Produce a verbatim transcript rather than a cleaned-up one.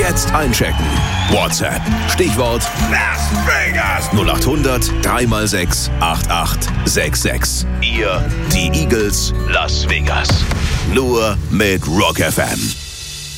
Jetzt einchecken. WhatsApp. Stichwort Las Vegas. null acht hundert drei mal sechs acht acht sechs sechs. Ihr, die Eagles Las Vegas. Nur mit Rock F M.